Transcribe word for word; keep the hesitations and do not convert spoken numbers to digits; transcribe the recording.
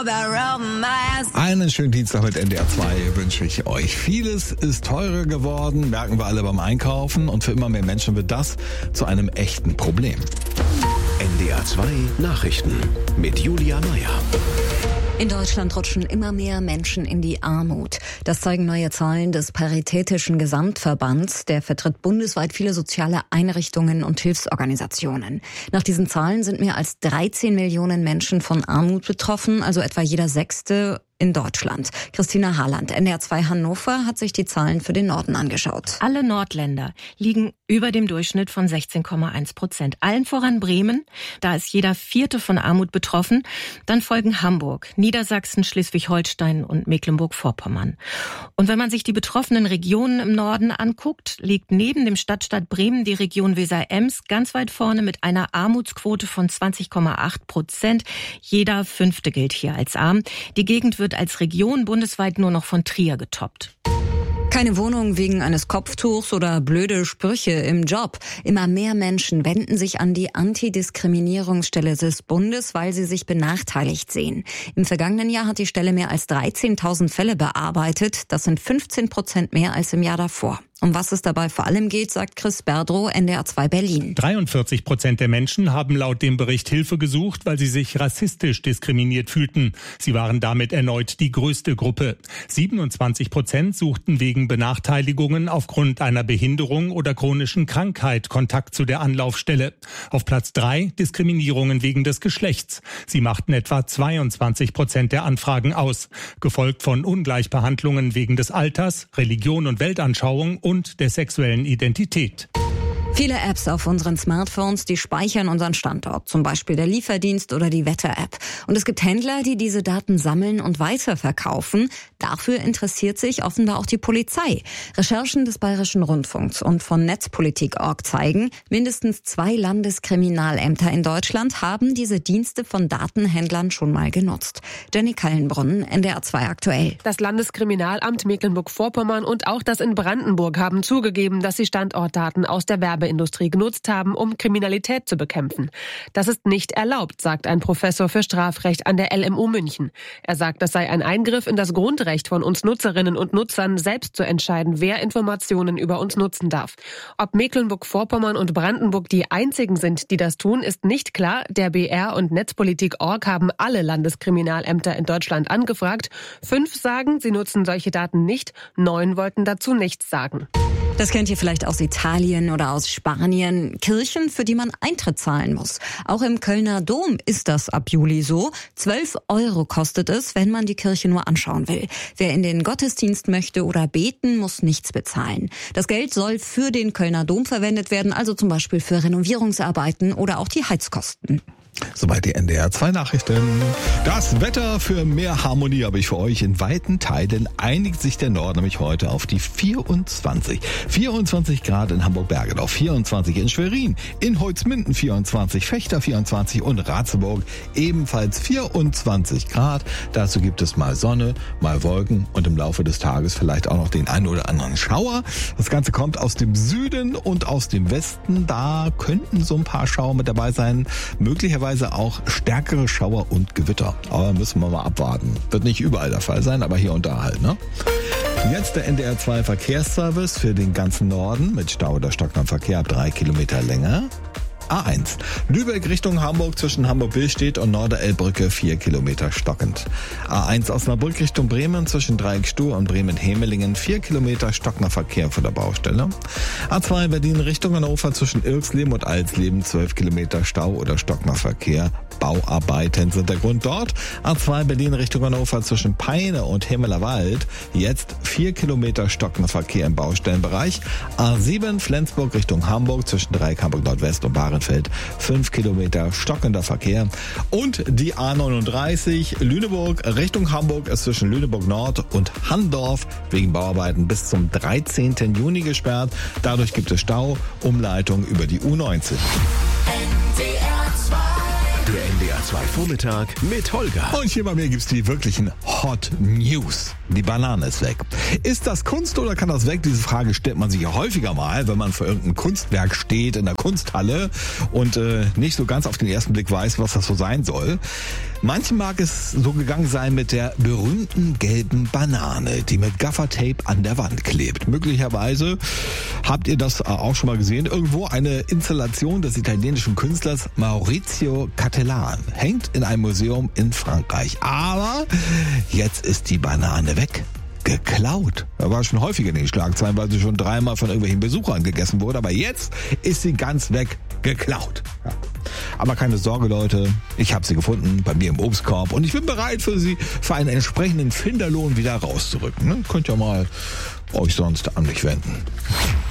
Einen schönen Dienstag mit N D R zwei wünsche ich euch. Vieles ist teurer geworden, merken wir alle beim Einkaufen, und für immer mehr Menschen wird das zu einem echten Problem. N D R zwei Nachrichten mit Julia Meyer. In Deutschland rutschen immer mehr Menschen in die Armut. Das zeigen neue Zahlen des Paritätischen Gesamtverbands. Der vertritt bundesweit viele soziale Einrichtungen und Hilfsorganisationen. Nach diesen Zahlen sind mehr als dreizehn Millionen Menschen von Armut betroffen, also etwa jeder Sechste in Deutschland. Christina Harland, N D R zwei Hannover, hat sich die Zahlen für den Norden angeschaut. Alle Nordländer liegen über dem Durchschnitt von sechzehn Komma eins Prozent. Allen voran Bremen, da ist jeder Vierte von Armut betroffen. Dann folgen Hamburg, Niedersachsen, Schleswig-Holstein und Mecklenburg-Vorpommern. Und wenn man sich die betroffenen Regionen im Norden anguckt, liegt neben dem Stadtstaat Bremen die Region Weser-Ems ganz weit vorne mit einer Armutsquote von zwanzig Komma acht Prozent. Jeder Fünfte gilt hier als arm. Die Gegend wird als Region bundesweit nur noch von Trier getoppt. Keine Wohnung wegen eines Kopftuchs oder blöde Sprüche im Job. Immer mehr Menschen wenden sich an die Antidiskriminierungsstelle des Bundes, weil sie sich benachteiligt sehen. Im vergangenen Jahr hat die Stelle mehr als dreizehntausend Fälle bearbeitet. Das sind fünfzehn Prozent mehr als im Jahr davor. Um was es dabei vor allem geht, sagt Chris Berdrow, N D R zwei Berlin. dreiundvierzig Prozent der Menschen haben laut dem Bericht Hilfe gesucht, weil sie sich rassistisch diskriminiert fühlten. Sie waren damit erneut die größte Gruppe. siebenundzwanzig Prozent suchten wegen Benachteiligungen aufgrund einer Behinderung oder chronischen Krankheit Kontakt zu der Anlaufstelle. Auf Platz drei Diskriminierungen wegen des Geschlechts. Sie machten etwa zweiundzwanzig Prozent der Anfragen aus, gefolgt von Ungleichbehandlungen wegen des Alters, Religion und Weltanschauung und der sexuellen Identität. Viele Apps auf unseren Smartphones, die speichern unseren Standort, zum Beispiel der Lieferdienst oder die Wetter-App. Und es gibt Händler, die diese Daten sammeln und weiterverkaufen. Dafür interessiert sich offenbar auch die Polizei. Recherchen des Bayerischen Rundfunks und von Netzpolitik Punkt org zeigen, mindestens zwei Landeskriminalämter in Deutschland haben diese Dienste von Datenhändlern schon mal genutzt. Jenny Kallenbrunn, N D R zwei aktuell. Das Landeskriminalamt Mecklenburg-Vorpommern und auch das in Brandenburg haben zugegeben, dass sie Standortdaten aus der Werbe Industrie genutzt haben, um Kriminalität zu bekämpfen. Das ist nicht erlaubt, sagt ein Professor für Strafrecht an der L M U München. Er sagt, das sei ein Eingriff in das Grundrecht von uns Nutzerinnen und Nutzern, selbst zu entscheiden, wer Informationen über uns nutzen darf. Ob Mecklenburg-Vorpommern und Brandenburg die einzigen sind, die das tun, ist nicht klar. Der B R und Netzpolitik Punkt org haben alle Landeskriminalämter in Deutschland angefragt. Fünf sagen, sie nutzen solche Daten nicht. Neun wollten dazu nichts sagen. Das kennt ihr vielleicht aus Italien oder aus Spanien. Kirchen, für die man Eintritt zahlen muss. Auch im Kölner Dom ist das ab Juli so. Zwölf Euro kostet es, wenn man die Kirche nur anschauen will. Wer in den Gottesdienst möchte oder beten, muss nichts bezahlen. Das Geld soll für den Kölner Dom verwendet werden, also zum Beispiel für Renovierungsarbeiten oder auch die Heizkosten. Soweit die N D R zwei Nachrichten. Das Wetter für mehr Harmonie habe ich für euch. In weiten Teilen einigt sich der Norden nämlich heute auf die vierundzwanzig. vierundzwanzig Grad in Hamburg-Bergenau, vierundzwanzig in Schwerin, in Holzminden vierundzwanzig, Fechter vierundzwanzig und Ratzeburg ebenfalls vierundzwanzig Grad. Dazu gibt es mal Sonne, mal Wolken und im Laufe des Tages vielleicht auch noch den einen oder anderen Schauer. Das Ganze kommt aus dem Süden und aus dem Westen. Da könnten so ein paar Schauer mit dabei sein. Möglicherweise auch stärkere Schauer und Gewitter. Aber müssen wir mal abwarten. Wird nicht überall der Fall sein, aber hier und da halt, ne? Jetzt der N D R zwei Verkehrsservice für den ganzen Norden mit Stau oder stockendem Verkehr ab drei Kilometer Länge. A eins. Lübeck Richtung Hamburg zwischen Hamburg-Billstedt und Norderelbbrücke vier Kilometer stockend. A eins Osnabrück Richtung Bremen zwischen Dreieckstuhl und Bremen-Hemelingen vier Kilometer stockender Verkehr vor der Baustelle. A zwei Berlin Richtung Hannover zwischen Irksleben und Alsleben zwölf Kilometer Stau oder stockender Verkehr. Bauarbeiten sind der Grund dort. A zwei Berlin Richtung Hannover zwischen Peine und Himmelerwald jetzt vier Kilometer stockender Verkehr im Baustellenbereich. A sieben Flensburg Richtung Hamburg zwischen Dreieck Hamburg Nordwest und Barenfeld fünf Kilometer stockender Verkehr. Und die A neununddreißig Lüneburg Richtung Hamburg ist zwischen Lüneburg Nord und Handorf wegen Bauarbeiten bis zum dreizehnten Juni gesperrt. Dadurch gibt es Stau, Umleitung über die U neunzig. Der N D R zwei Vormittag mit Holger. Und hier bei mir gibt's die wirklichen Hot News. Die Banane ist weg. Ist das Kunst oder kann das weg? Diese Frage stellt man sich ja häufiger mal, wenn man vor irgendeinem Kunstwerk steht in der Kunsthalle und äh, nicht so ganz auf den ersten Blick weiß, was das so sein soll. Manchen mag es so gegangen sein mit der berühmten gelben Banane, die mit Gaffertape an der Wand klebt. Möglicherweise habt ihr das auch schon mal gesehen. Irgendwo eine Installation des italienischen Künstlers Maurizio Cattelan. Hängt in einem Museum in Frankreich. Aber jetzt ist die Banane weg. Geklaut. Da war schon häufiger in den Schlagzeilen, weil sie schon dreimal von irgendwelchen Besuchern gegessen wurde. Aber jetzt ist sie ganz weg. Geklaut. Ja. Aber keine Sorge, Leute. Ich habe sie gefunden bei mir im Obstkorb. Und ich bin bereit für sie für einen entsprechenden Finderlohn wieder rauszurücken. Ne? Könnt ihr mal euch sonst an mich wenden.